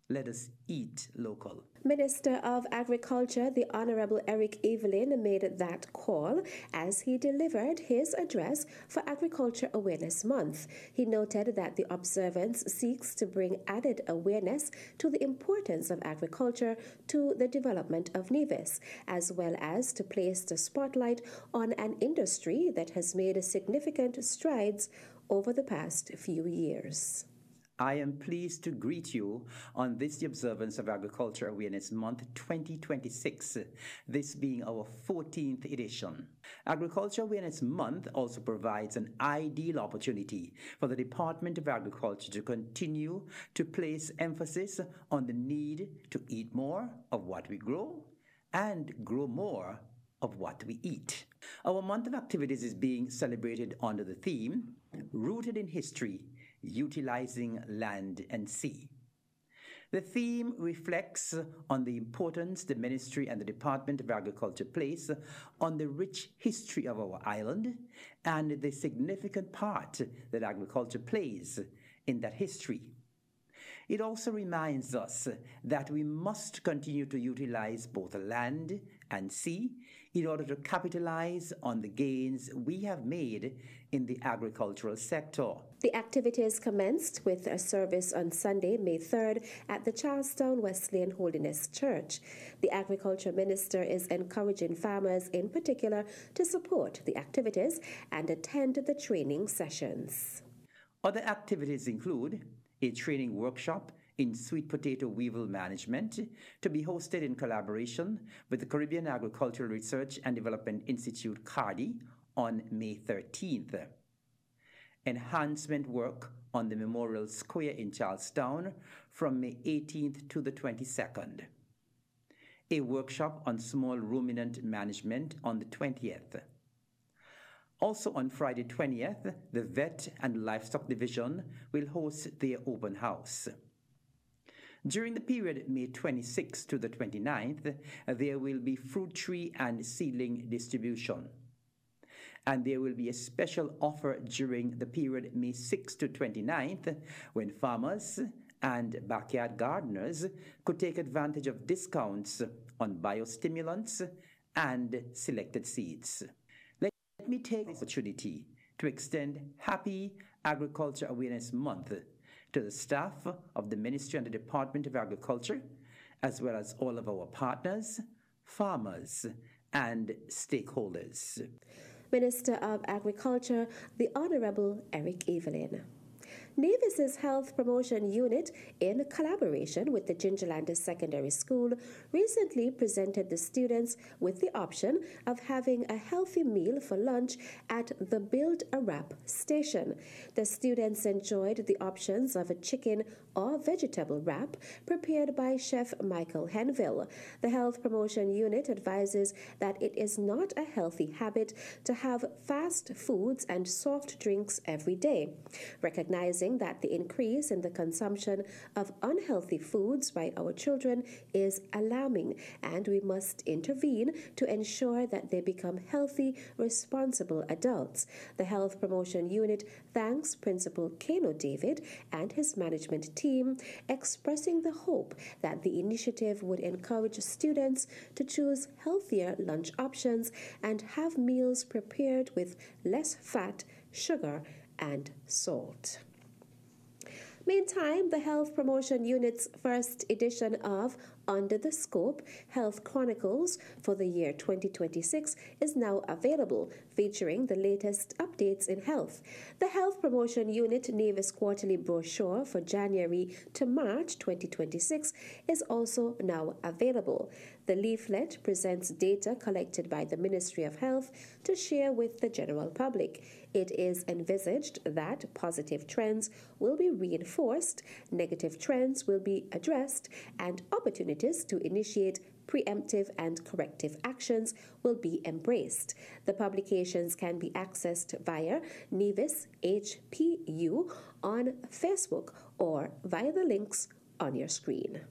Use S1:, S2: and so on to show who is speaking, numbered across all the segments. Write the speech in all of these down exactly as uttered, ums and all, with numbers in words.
S1: Let us eat local.
S2: Minister of Agriculture, the Honorable Eric Evelyn, made that call as he delivered his address for Agriculture Awareness Month. He noted that the observance seeks to bring added awareness to the importance of agriculture to the development of Nevis, as well as to place the spotlight on an industry that has made significant strides over the past few years.
S1: I am pleased to greet you on this, the observance of Agriculture Awareness Month twenty twenty-six, this being our fourteenth edition. Agriculture Awareness Month also provides an ideal opportunity for the Department of Agriculture to continue to place emphasis on the need to eat more of what we grow and grow more of what we eat. Our month of activities is being celebrated under the theme, Rooted in History, Utilizing Land and Sea. The theme reflects on the importance the Ministry and the Department of Agriculture place on the rich history of our island and the significant part that agriculture plays in that history. It also reminds us that we must continue to utilize both land and sea in order to capitalize on the gains we have made in the agricultural sector.
S2: The activities commenced with a service on Sunday, May third, at the Charlestown Wesleyan Holiness Church. The Agriculture Minister is encouraging farmers in particular to support the activities and attend the training sessions.
S1: Other activities include a training workshop in sweet potato weevil management to be hosted in collaboration with the Caribbean Agricultural Research and Development Institute, CARDI, on May thirteenth. Enhancement work on the Memorial Square in Charlestown from May eighteenth to the twenty-second. A workshop on small ruminant management on the twentieth. Also on Friday twentieth, the Vet and Livestock Division will host their open house. During the period May twenty-sixth to the twenty-ninth, there will be fruit tree and seedling distribution. And there will be a special offer during the period May sixth to twenty-ninth, when farmers and backyard gardeners could take advantage of discounts on biostimulants and selected seeds. Let me take this opportunity to extend Happy Agriculture Awareness Month to the staff of the Ministry and the Department of Agriculture, as well as all of our partners, farmers, and stakeholders.
S2: Minister of Agriculture, the Honorable Eric Evelyn. Nevis's Health Promotion Unit, in collaboration with the Gingerland Secondary School, recently presented the students with the option of having a healthy meal for lunch at the Build a Wrap station. The students enjoyed the options of a chicken or vegetable wrap prepared by Chef Michael Henville. The Health Promotion Unit advises that it is not a healthy habit to have fast foods and soft drinks every day. Recognizing that the increase in the consumption of unhealthy foods by our children is alarming, and we must intervene to ensure that they become healthy, responsible adults. The Health Promotion Unit thanks Principal Kano David and his management team, expressing the hope that the initiative would encourage students to choose healthier lunch options and have meals prepared with less fat, sugar, and salt. Meantime, the Health Promotion Unit's first edition of Under the Scope Health Chronicles for the year twenty twenty-six is now available, featuring the latest updates in health. The Health Promotion Unit Nevis Quarterly Brochure for January to March twenty twenty-six is also now available. The leaflet presents data collected by the Ministry of Health to share with the general public. It is envisaged that positive trends will be reinforced, negative trends will be addressed, and opportunities to initiate preemptive and corrective actions will be embraced. The publications can be accessed via Nevis H P U on Facebook or via the links on your screen.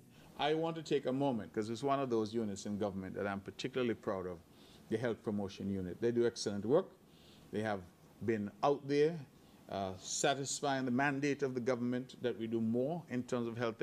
S3: I want to take a moment, because it's one of those units in government that I'm particularly proud of, the Health Promotion Unit. They do excellent work. They have been out there uh, satisfying the mandate of the government that we do more in terms of health